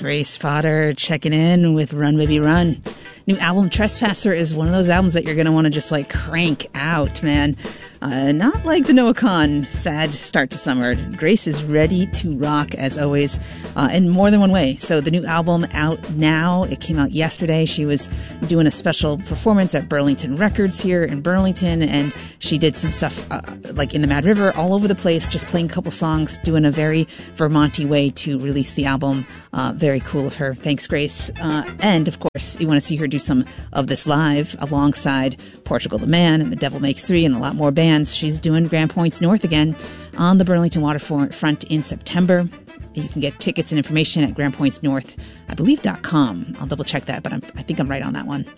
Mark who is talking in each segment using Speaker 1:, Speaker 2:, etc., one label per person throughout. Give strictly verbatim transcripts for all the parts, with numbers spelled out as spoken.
Speaker 1: Grace Potter checking in with Run Baby Run. New album Trespasser is one of those albums that you're going to want to just like crank out, man. Uh, not like the Noah Kahan sad start to summer. Grace is ready to rock as always, uh, in more than one way. So the new album out now. It came out yesterday. She was doing a special performance at Burlington Records here in Burlington, and she did some stuff uh, like in the Mad River, all over the place, just playing a couple songs, doing a very Vermont-y way to release the album. Uh, very cool of her. Thanks, Grace. Uh, and of course, you want to see her do some of this live alongside Portugal the Man and The Devil Makes Three and a lot more bands. She's doing Grand Points North again on the Burlington Waterfront in September. You can get tickets and information at grand points north, I believe, dot com. I'll double check that, but I'm, I think I'm right on that one.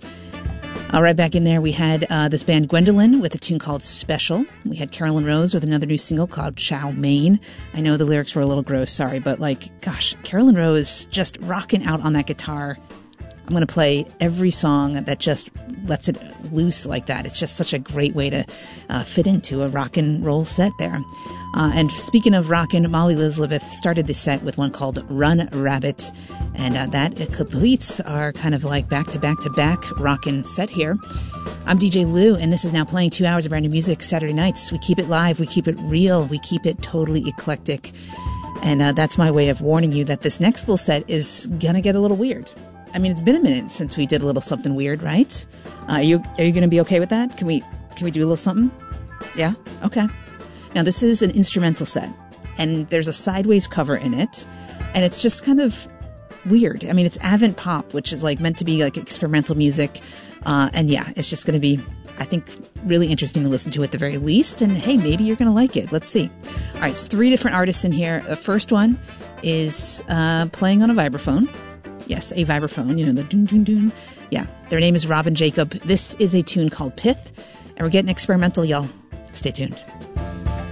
Speaker 1: All right, back in there, we had uh, this band Gwendolyn with a tune called Special. We had Carolyn Rose with another new single called Chow Mein. I know the lyrics were a little gross, sorry, but like, gosh, Carolyn Rose just rocking out on that guitar. I'm going to play every song that just lets it loose like that. It's just such a great way to uh, fit into a rock and roll set there. Uh, and speaking of rockin', Molly Elizabeth started the set with one called Run Rabbit. And uh, that completes our kind of like back-to-back-to-back rockin' set here. I'm D J Lou, and this is now playing two hours of brand new music Saturday nights. We keep it live. We keep it real. We keep it totally eclectic. And uh, that's my way of warning you that this next little set is going to get a little weird. I mean, it's been a minute since we did a little something weird, right? Uh, are you are you going to be okay with that? Can we can we do a little something? Yeah? Okay. Now, this is an instrumental set, and there's a sideways cover in it, and it's just kind of weird. I mean, it's avant pop, which is like meant to be like experimental music, uh, and yeah, it's just going to be, I think, really interesting to listen to at the very least, and hey, maybe you're going to like it. Let's see. All right, it's three different artists in here. The first one is uh, playing on a vibraphone. Yes, a vibraphone, you know, the doon, doon, doon. Yeah, their name is Robin Jacob. This is a tune called Pith, and we're getting experimental, y'all. Stay tuned.